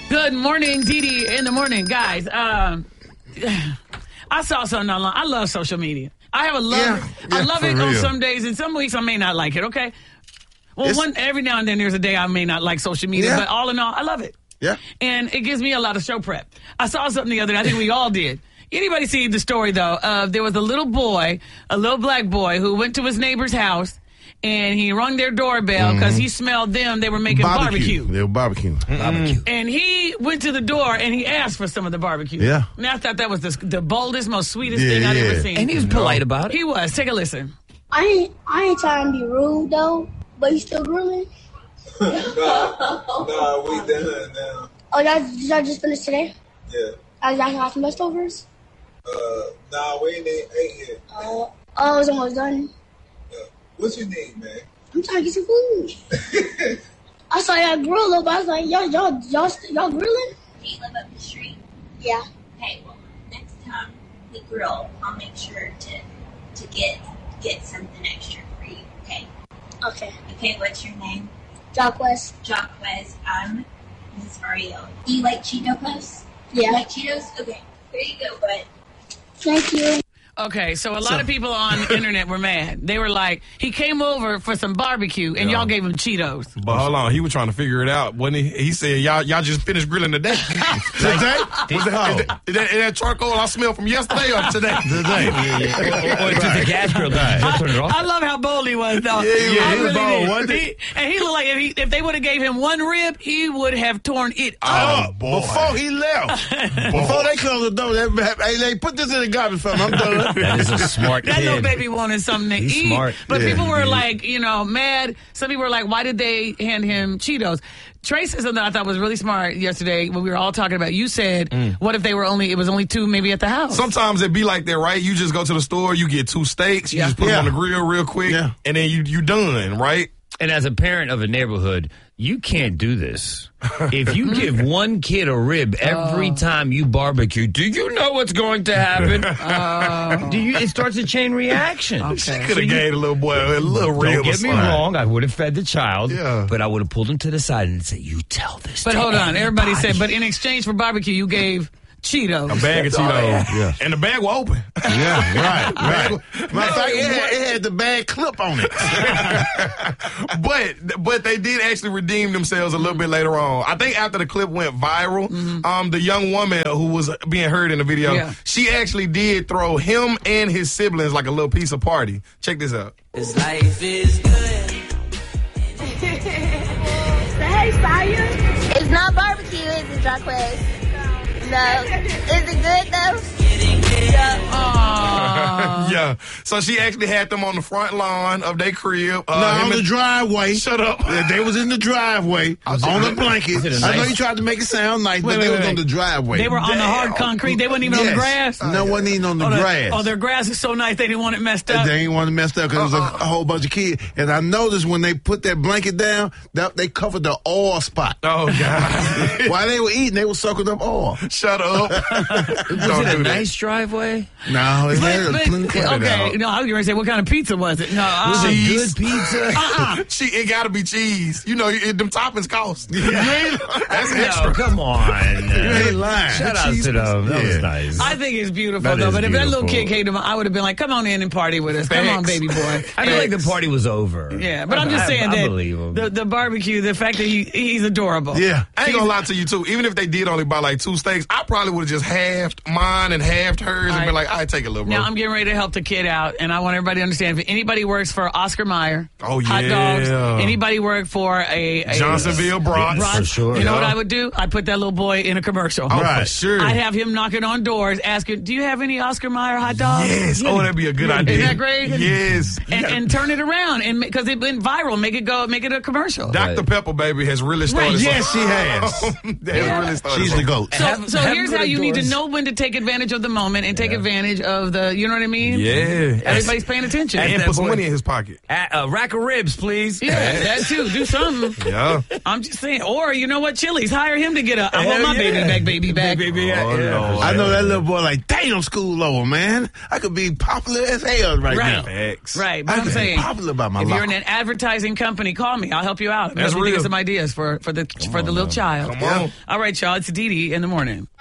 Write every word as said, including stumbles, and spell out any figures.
Good morning, Dee Dee in the morning. Guys, um, I saw something online. I love social media. I have a love. Yeah, yeah, I love it for on real. some days, and some weeks I may not like it, okay? Well, It's- one every now and then there's a day I may not like social media, Yeah. but all in all, I love it. Yeah. And it gives me a lot of show prep. I saw something the other day. I think we all did. Anybody see the story, though? Uh, there was a little boy, a little black boy, who went to his neighbor's house, and he rung their doorbell because he smelled them. They were making barbecue. They were barbecuing. Barbecue. And he went to the door, and he asked for some of the barbecue. Yeah. And I thought that was the, the boldest, most sweetest Yeah, thing I've yeah. ever seen. And he was polite about it. He was. Take a listen. I ain't, I ain't trying to be rude though, but you still grilling? nah, nah, we done now. Oh, y'all, y'all just finished today? Yeah. Uh, y'all got some leftovers? Uh, nah, we ain't even ate yet. Oh, oh, it's almost done. Yeah. What you need, man? I'm trying to get some food. I saw y'all grill up. I was like, y'all, y'all, y'all, y'all grilling? Do you live up the street? Yeah. Okay, well, next time we grill, I'll make sure to to get get something extra for you, okay? Okay. Okay, what's your name? Jacquez. Jacquez. I'm Miss Ariel. Do you like Cheeto Puffs? Yeah. You like Cheetos? Okay, there you go, bud. Thank you. Okay, so a lot of people on the internet were mad. They were like, he came over for some barbecue, and Yeah. y'all gave him Cheetos. But hold on, he was trying to figure it out, wasn't he? He said, "Y'all, y'all just finished grilling today." Today? Was that, is, that, is, that, is that charcoal I smell from yesterday or today? Today. Or, or just a gas grill. Just turn it off. I love how bold he was, though. Yeah, yeah, I he was bold, did. wasn't he? He- and he looked like if, he, if they would have gave him one rib, he would have torn it Oh, up. boy. before he left. Before they closed the door, they, hey, they put this in the garbage for me. I'm done. That is a smart That kid. little baby wanted something to He's eat. smart. But Yeah, people were he did. like, you know, mad. Some people were like, why did they hand him Cheetos? Trey said something I thought was really smart yesterday when we were all talking about. You said, what if they were only, it was only two maybe at the house? Sometimes it be like that, right? You just go to the store, you get two steaks, you Yeah. just put Yeah. them on the grill real quick, Yeah. and then you you done, right? And as a parent of a neighborhood, you can't do this. If you give one kid a rib every time you barbecue, do you know what's going to happen? Do you? It starts a chain reaction. She Okay. could have gave the little boy a little rib. Don't or get me something. wrong. I would have fed the child, Yeah. but I would have pulled him to the side and said, "You tell this." But to hold on. Everybody anybody." said, but in exchange for barbecue, you gave Cheetos. A bag of Cheetos. Yeah. And the bag was open. Yeah, right, right. Matter of fact, it had, it had the bad clip on it. but but they did actually redeem themselves a little bit later on. I think after the clip went viral, um, the young woman who was being heard in the video, Yeah. she actually did throw him and his siblings like a little piece of party. Check this out. This life is good. Hey, Sire. It's not barbecue, is it, Jacquez? No. Is it good, though? Yeah. So she actually had them on the front lawn of their crib. Uh, No, him on the and- driveway. Shut up. Yeah, they was in the driveway on the blanket. Is it a I know nice- you tried to make it sound nice, Wait, but wait, they was wait. on the driveway. They were on the hard concrete. They weren't even on the Yes. grass. No, wasn't even on the oh, the- grass. oh, their grass is so nice they didn't want it messed up. They ain't want to mess up because there was a, a whole bunch of kids. And I noticed when they put that blanket down, that they covered the oil spot. Oh, God. While they were eating, they were sucking up oil. Shut up. Was Don't it a do that. nice driveway? No, it had But- a plenty but- of okay, out. no, I was going to say, what kind of pizza was it? No, uh, Was it Cheese. good pizza? She, it got to be cheese. You know, it, them toppings cost. That's No, extra. come on. You ain't lying. Shout out to them. That was Yeah. nice. I think it's beautiful, That though. is But if that little beautiful. kid came to me, I would have been like, come on in and party with us. Come on, Facts. baby boy. I feel like the Facts. party was over. Yeah, but I'm I- just I- saying I that believe him. the, the barbecue, the fact that he he's adorable. Yeah. I ain't gonna lie to you too. Even if they did only buy like two steaks, I probably would have just halved mine and halved hers and Right. been like, I take a little, bro. Now I'm getting ready to help the kid out, and I want everybody to understand: if anybody works for Oscar Mayer, Oh, hot yeah. dogs, anybody work for a, a Johnsonville Brats. Brats, For sure. you know what Yeah. I would do? I'd put that little boy in a commercial. Oh, for Right. sure. I'd have him knocking on doors, asking, "Do you have any Oscar Mayer hot dogs?" Yes. Oh, that'd be a good idea. Isn't that great? Yes. And, and turn it around, and because it went viral, make it go, make it a commercial. Doctor Pepper, baby, has really started. Right. Yes, she has. That has really started. She's the goat. So, Have- so have here's them how go to you need to doors. know when to take advantage of the moment. and, and take advantage of the, you know what I mean? Yeah. Everybody's paying attention. And put some money in his pocket. A, a rack of ribs, please. Yeah, that too. Do something. Yeah. I'm just saying. Or, you know what, Chili's, hire him to get a, I Hell want my yeah. baby back, baby back. Baby back. Oh, yeah. Lord. I know that little boy like, damn, school over, man. I could be popular as hell right, Right. now. Facts. Right, but I I'm could be saying, popular by my if law. you're in an advertising company, call me. I'll help you out. That's Maybe think of real. some ideas for, for the for the little child. Come on. All right, y'all. It's Dee Dee in the morning.